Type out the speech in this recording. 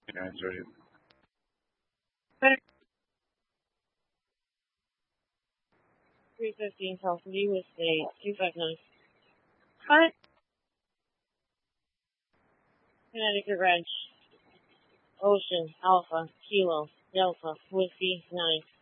Yeah, it's right. 315 South Lewis State, 259. Cut. Connecticut Ranch. Ocean, Alpha, Kilo, Delta, Whiskey, 9.